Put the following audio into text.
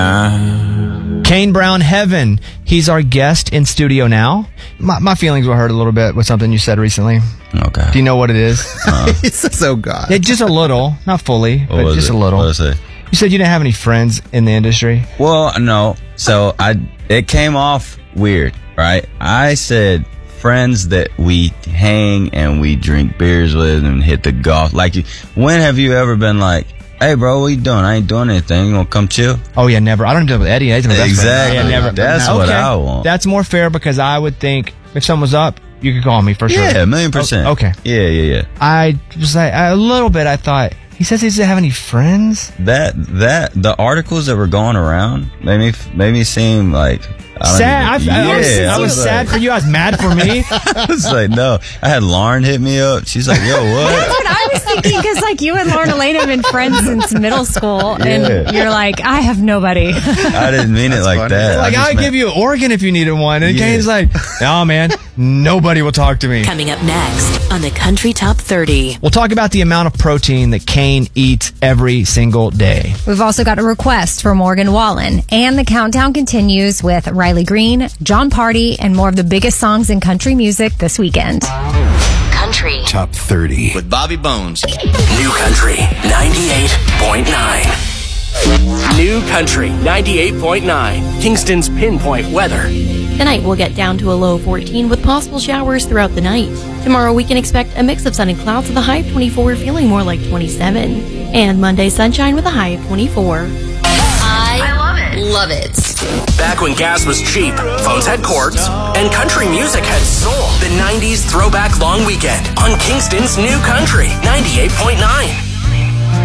Kane Brown, Heaven. He's our guest in studio now. My feelings were hurt a little bit with something you said recently. Okay. Do you know what it is? He says, oh, God. Yeah, just a little. Not fully, but just a little. What was it? You said you didn't have any friends in the industry. Well, no. So it came off weird, right? I said friends that we hang and we drink beers with and hit the golf. Like, when have you ever been like, hey, bro, what you doing? I ain't doing anything. You want to come chill? Oh, yeah, never. I don't do it with Eddie. He's my best Exactly. friend. Yeah, never. That's what I want. That's more fair because I would think if someone was up, you could call me for sure. Yeah, 1,000,000%. Okay. Yeah. I was like, a little bit, I thought, he says he doesn't have any friends? The articles that were going around made me seem like... Sad. I was sad for you. I was mad for me. I was like, no. I had Lauren hit me up. She's like, yo, what? That's what I was thinking, because like you and Lauren Elaine have been friends since middle school, and you're like, I have nobody. I didn't mean it like funny. that. Like, I'd give you an organ if you needed one. And Kane's like, no, man, nobody will talk to me. Coming up next on the Country Top 30. We'll talk about the amount of protein that Kane eats every single day. We've also got a request for Morgan Wallen, and the countdown continues with Riley Green, John Party, and more of the biggest songs in country music this weekend. Country Top 30 with Bobby Bones. New Country 98.9. New Country 98.9. Kingston's Pinpoint Weather. Tonight we'll get down to a low 14 with possible showers throughout the night. Tomorrow we can expect a mix of sun and clouds with a high of 24, feeling more like 27. And Monday sunshine with a high of 24. I love it. Back when gas was cheap, phones had cords, and country music had soul. The 90s Throwback Long Weekend on Kingston's New Country 98.9.